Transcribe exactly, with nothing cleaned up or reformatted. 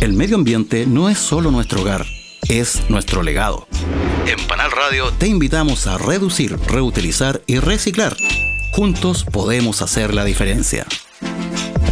El medio ambiente no es solo nuestro hogar, es nuestro legado. En Panal Radio te invitamos a reducir, reutilizar y reciclar. Juntos podemos hacer la diferencia.